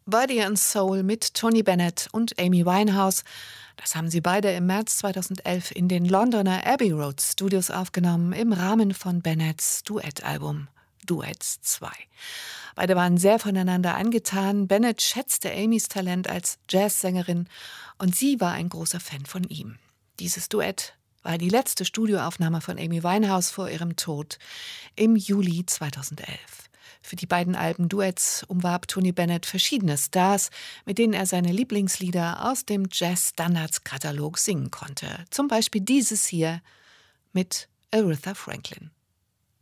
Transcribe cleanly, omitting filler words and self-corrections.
Body and Soul mit Tony Bennett und Amy Winehouse. Das haben sie beide im März 2011 in den Londoner Abbey Road Studios aufgenommen, im Rahmen von Bennetts Duettalbum Duets 2. Beide waren sehr voneinander angetan. Bennett schätzte Amys Talent als Jazzsängerin und sie war ein großer Fan von ihm. Dieses Duett war die letzte Studioaufnahme von Amy Winehouse vor ihrem Tod im Juli 2011. Für die beiden Alben Duets umwarb Tony Bennett verschiedene Stars, mit denen er seine Lieblingslieder aus dem Jazz-Standards-Katalog singen konnte. Zum Beispiel dieses hier mit Aretha Franklin.